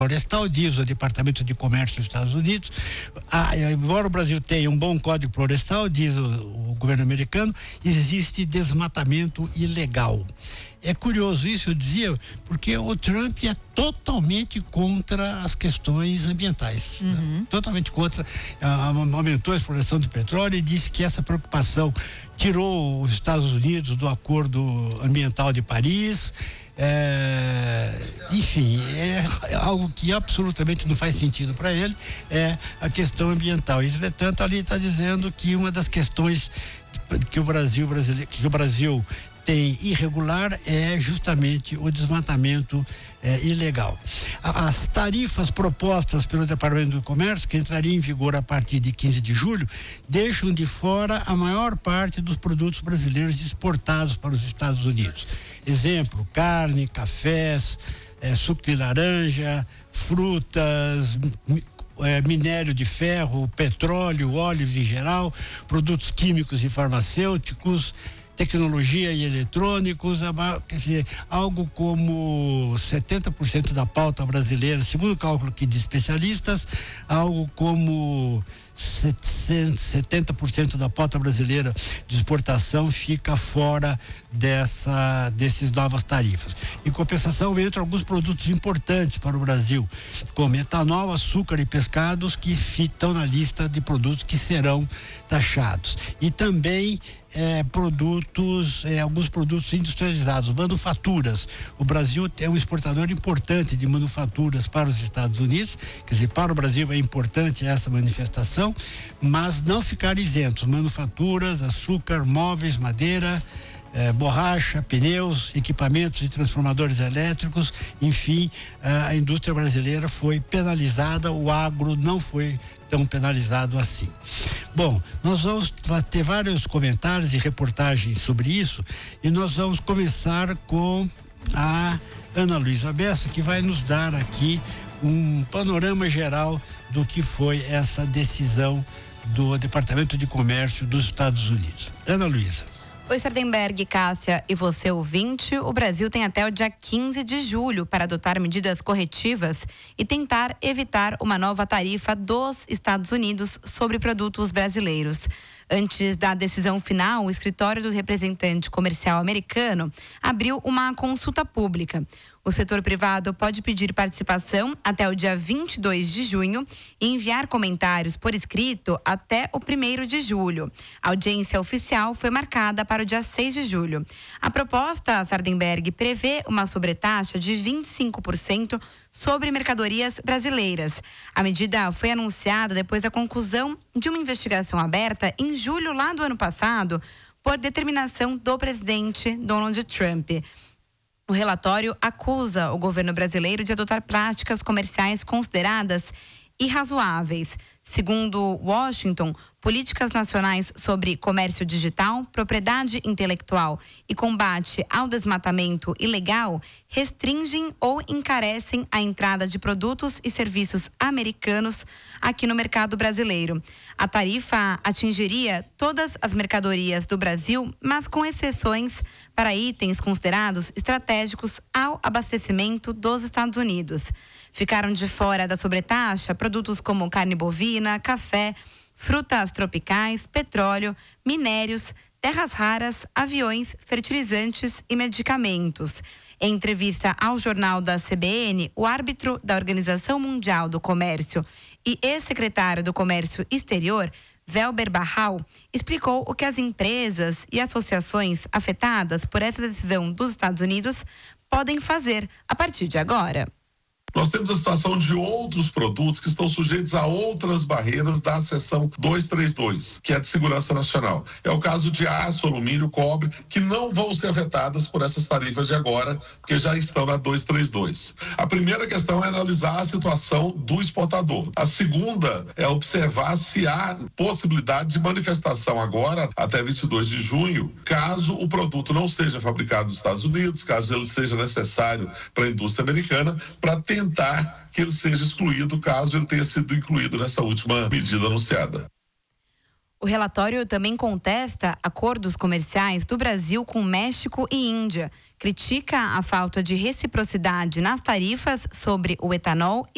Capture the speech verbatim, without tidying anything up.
Florestal, diz o Departamento de Comércio dos Estados Unidos. Ah, embora o Brasil tenha um bom código florestal, diz o, o governo americano, existe desmatamento ilegal. É curioso isso, eu dizia, porque o Trump é totalmente contra as questões ambientais. Uhum. Né? Totalmente contra. Ah, aumentou a exploração do petróleo e disse que essa preocupação tirou os Estados Unidos do Acordo Ambiental de Paris. É, enfim, é algo que absolutamente não faz sentido para ele, é a questão ambiental. Entretanto, ali está dizendo que uma das questões que o Brasil, brasileiro, que o Brasil tem irregular é justamente o desmatamento é, ilegal. As tarifas propostas pelo Departamento do Comércio, que entraria em vigor a partir de quinze de julho, deixam de fora a maior parte dos produtos brasileiros exportados para os Estados Unidos. Exemplo, carne, cafés, é, suco de laranja, frutas, É, minério de ferro, petróleo, óleos em geral, produtos químicos e farmacêuticos, tecnologia e eletrônicos, quer dizer, algo como setenta por cento da pauta brasileira, segundo o cálculo aqui de especialistas, algo como setenta por cento da pauta brasileira de exportação fica fora dessa, desses novas tarifas. Em compensação, entram alguns produtos importantes para o Brasil, como etanol, açúcar e pescados, que estão na lista de produtos que serão taxados. E também É, produtos, é, alguns produtos industrializados, manufaturas. O Brasil é um exportador importante de manufaturas para os Estados Unidos, quer dizer, para o Brasil é importante essa manifestação, mas não ficar isentos. Manufaturas, açúcar, móveis, madeira, é, borracha, pneus, equipamentos e transformadores elétricos, enfim, a indústria brasileira foi penalizada, o agro não foi tão penalizado assim. Bom, nós vamos ter vários comentários e reportagens sobre isso e nós vamos começar com a Ana Luísa Bessa, que vai nos dar aqui um panorama geral do que foi essa decisão do Departamento de Comércio dos Estados Unidos. Ana Luísa. Oi, Sardenberg, Cássia e você ouvinte, o Brasil tem até o dia quinze de julho para adotar medidas corretivas e tentar evitar uma nova tarifa dos Estados Unidos sobre produtos brasileiros. Antes da decisão final, o escritório do representante comercial americano abriu uma consulta pública. O setor privado pode pedir participação até o dia vinte e dois de junho e enviar comentários por escrito até o primeiro de julho. A audiência oficial foi marcada para o dia seis de julho. A proposta, Sardenberg, prevê uma sobretaxa de vinte e cinco por cento sobre mercadorias brasileiras. A medida foi anunciada depois da conclusão de uma investigação aberta em julho lá do ano passado por determinação do presidente Donald Trump. O relatório acusa o governo brasileiro de adotar práticas comerciais consideradas irrazoáveis. Segundo Washington, políticas nacionais sobre comércio digital, propriedade intelectual e combate ao desmatamento ilegal restringem ou encarecem a entrada de produtos e serviços americanos aqui no mercado brasileiro. A tarifa atingiria todas as mercadorias do Brasil, mas com exceções para itens considerados estratégicos ao abastecimento dos Estados Unidos. Ficaram de fora da sobretaxa produtos como carne bovina, café, frutas tropicais, petróleo, minérios, terras raras, aviões, fertilizantes e medicamentos. Em entrevista ao jornal da C B N, o árbitro da Organização Mundial do Comércio e ex-secretário do Comércio Exterior, Velber Barral, explicou o que as empresas e associações afetadas por essa decisão dos Estados Unidos podem fazer a partir de agora. Nós temos a situação de outros produtos que estão sujeitos a outras barreiras da seção duzentos e trinta e dois, que é de segurança nacional. É o caso de aço, alumínio, cobre, que não vão ser afetadas por essas tarifas de agora, porque já estão na duzentos e trinta e dois. A primeira questão é analisar a situação do exportador. A segunda é observar se há possibilidade de manifestação agora, até vinte e dois de junho, caso o produto não seja fabricado nos Estados Unidos, caso ele seja necessário para a indústria americana, para ter tentar que ele seja excluído caso ele tenha sido incluído nessa última medida anunciada. O relatório também contesta acordos comerciais do Brasil com México e Índia, critica a falta de reciprocidade nas tarifas sobre o etanol